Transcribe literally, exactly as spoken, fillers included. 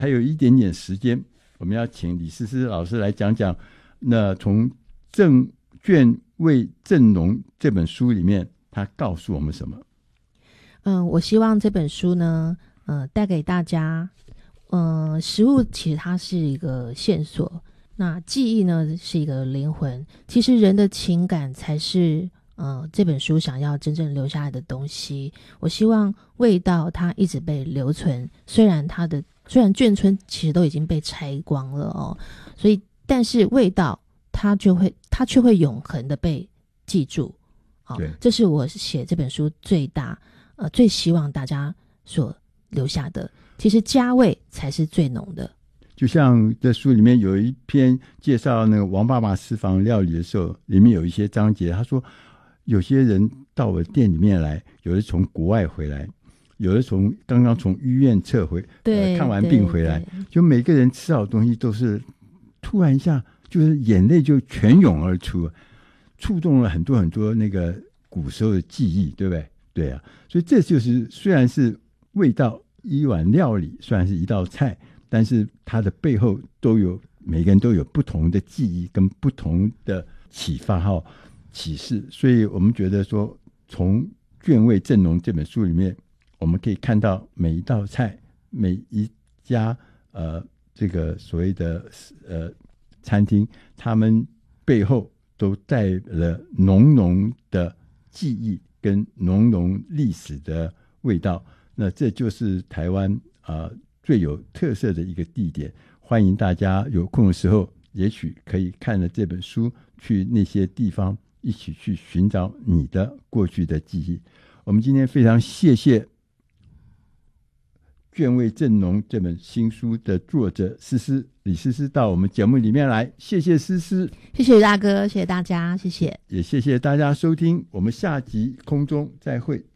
还有一点点时间，我们要请李思思老师来讲讲，那从正卷味正浓这本书里面，他告诉我们什么？ 嗯，我希望这本书呢，呃，带给大家，呃，食物其实它是一个线索，那记忆呢是一个灵魂。其实人的情感才是呃这本书想要真正留下来的东西。我希望味道它一直被留存，虽然它的虽然眷村其实都已经被拆光了哦，所以但是味道它就会它却会永恒的被记住。哦， 对， 这是我写这本书最大。呃，最希望大家所留下的，其实家味才是最浓的。 就像在书里面有一篇介绍那个王爸爸私房料理的时候，里面有一些章节，他说有些人到我店里面来，有的从国外回来，有的从刚刚从医院撤回， 对、 呃，看完病回来，就每个人吃到的东西都是突然一下，就是眼泪就泉涌而出，触动了很多很多那个古时候的记忆，对不对？对啊，所以这就是虽然是味道一碗料理，虽然是一道菜，但是它的背后都有每个人都有不同的记忆跟不同的启发和启示。所以我们觉得说，从卷味正浓这本书里面，我们可以看到每一道菜，每一家呃这个所谓的呃餐厅，他们背后都带了浓浓的记忆跟浓浓历史的味道。那这就是台湾啊、呃、最有特色的一个地点。欢迎大家有空的时候，也许可以看了这本书，去那些地方一起去寻找你的过去的记忆。我们今天非常谢谢卷味正浓这本新书的作者思思李思思到我们节目里面来，谢谢思思， 谢谢大哥，谢谢大家，谢谢， 也谢谢大家收听，我们下集空中再会。